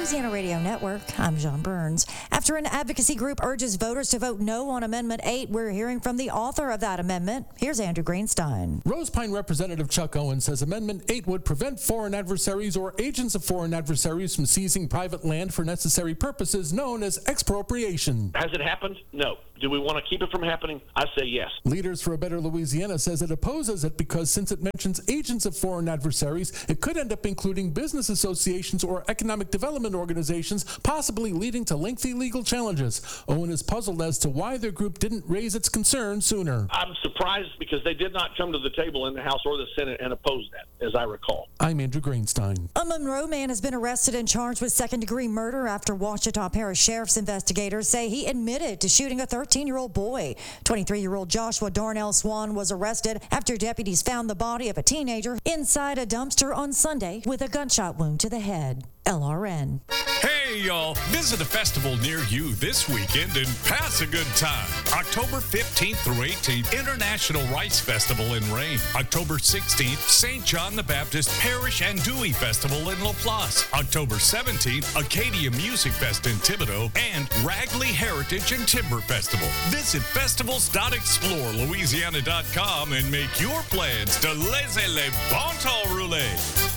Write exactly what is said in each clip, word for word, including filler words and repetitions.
Louisiana Radio Network, I'm John Burns. After an advocacy group urges voters to vote no on Amendment eight, we're hearing from the author of that amendment. Here's Andrew Greenstein. Rose Pine Representative Chuck Owen says Amendment eight would prevent foreign adversaries or agents of foreign adversaries from seizing private land for necessary purposes known as expropriation. Has it happened? No. Do we want to keep it from happening? I say yes. Leaders for a Better Louisiana says it opposes it because since it mentions agents of foreign adversaries, it could end up including business associations or economic development organizations, possibly leading to lengthy legal challenges. Owen is puzzled as to why their group didn't raise its concern sooner. I'm surprised because they did not come to the table in the House or the Senate and oppose that, as I recall. I'm Andrew Greenstein. A Monroe man has been arrested and charged with second-degree murder after Ouachita Parish Sheriff's investigators say he admitted to shooting a thirteen-year-old boy. twenty-three-year-old Joshua Darnell Swan was arrested after deputies found the body of a teenager inside a dumpster on Sunday with a gunshot wound to the head. L R N. Hey, y'all. Visit a festival near you this weekend and pass a good time. October fifteenth through eighteenth, International Rice Festival in Rain. October sixteenth, Saint John the Baptist Parish and Dewey Festival in LaPlace. October seventeenth, Acadia Music Fest in Thibodaux and Ragley Heritage and Timber Festival. Visit festivals dot explore louisiana dot com and make your plans to laissez le bon temps rouler.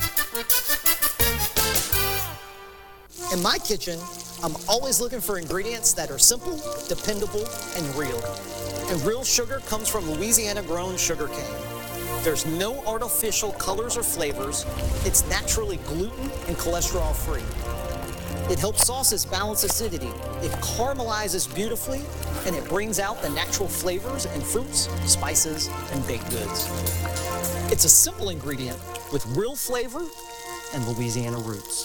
In my kitchen, I'm always looking for ingredients that are simple, dependable, and real. And real sugar comes from Louisiana-grown sugar cane. There's no artificial colors or flavors. It's naturally gluten and cholesterol-free. It helps sauces balance acidity. It caramelizes beautifully, and it brings out the natural flavors in fruits, spices, and baked goods. It's a simple ingredient with real flavor and Louisiana roots.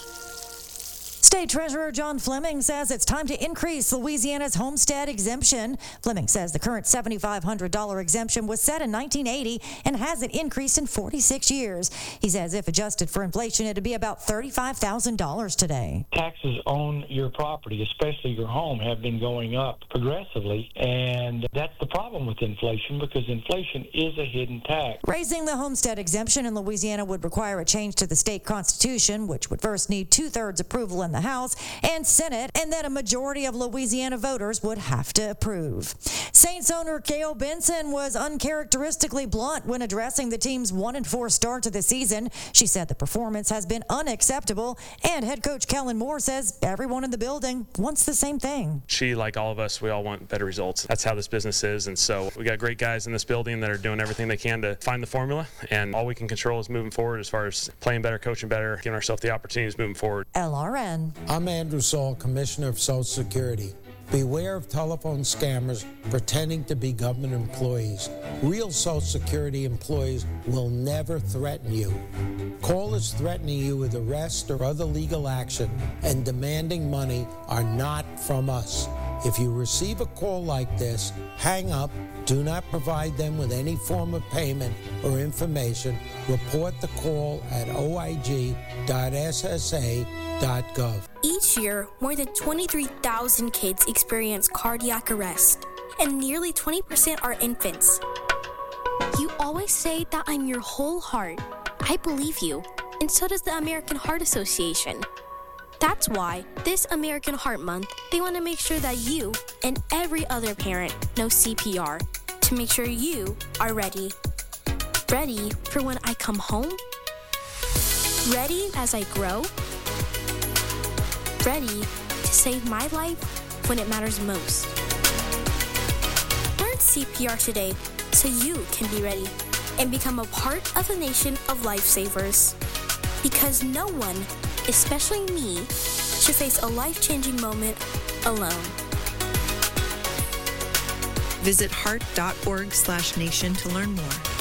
State Treasurer John Fleming says it's time to increase Louisiana's homestead exemption. Fleming says the current seven thousand five hundred dollars exemption was set in nineteen eighty and hasn't increased in forty-six years. He says if adjusted for inflation, it'd be about thirty-five thousand dollars today. Taxes on your property, especially your home, have been going up progressively, and that's the problem with inflation because inflation is a hidden tax. Raising the homestead exemption in Louisiana would require a change to the state constitution, which would first need two-thirds approval in the House and Senate, and then a majority of Louisiana voters would have to approve. Saints owner Gail Benson was uncharacteristically blunt when addressing the team's one and four start to the season. She said the performance has been unacceptable, and head coach Kellen Moore says everyone in the building wants the same thing. She, like all of us, we all want better results. That's how this business is, and so we got great guys in this building that are doing everything they can to find the formula, and all we can control is moving forward as far as playing better, coaching better, giving ourselves the opportunities moving forward. L R N. I'm Andrew Saul, Commissioner of Social Security. Beware of telephone scammers pretending to be government employees. Real Social Security employees will never threaten you. Callers threatening you with arrest or other legal action and demanding money are not from us. If you receive a call like this, hang up. Do not provide them with any form of payment or information. Report the call at o i g dot s s a dot gov. Each year, more than twenty-three thousand kids experience cardiac arrest, and nearly twenty percent are infants. You always say that I'm your whole heart. I believe you, and so does the American Heart Association. That's why this American Heart Month, they want to make sure that you and every other parent know C P R to make sure you are ready. Ready for when I come home? Ready as I grow? Ready to save my life when it matters most. Learn C P R today so you can be ready and become a part of the nation of lifesavers. Because no one, especially me, should face a life-changing moment alone. Visit heart dot org slash nation to learn more.